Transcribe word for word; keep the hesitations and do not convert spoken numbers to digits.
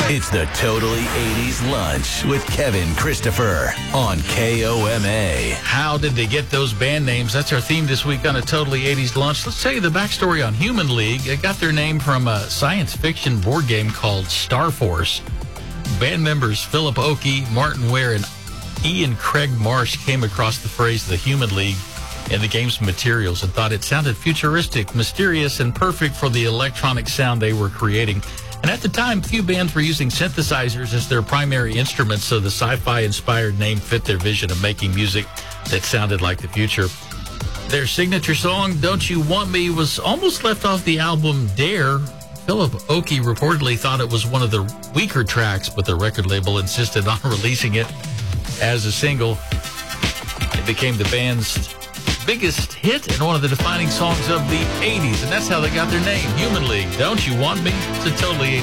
It's the Totally eighties Lunch with Kevin Christopher on K O M A. How did they get those band names? That's our theme this week on a Totally eighties Lunch. Let's tell you the backstory on Human League. It got their name from a science fiction board game called Star Force. Band members Philip Oakey, Martin Ware, and Ian Craig Marsh came across the phrase the Human League in the game's materials and thought it sounded futuristic, mysterious, and perfect for the electronic sound they were creating. And at the time, few bands were using synthesizers as their primary instruments, so the sci-fi inspired name fit their vision of making music that sounded like the future. Their signature song, Don't You Want Me, was almost left off the album Dare. Philip Oakey reportedly thought it was one of the weaker tracks, but the record label insisted on releasing it as a single. It became the band's biggest hit and one of the defining songs of the eighties, and that's how they got their name, Human League. Don't You Want Me? It's a Totally eighties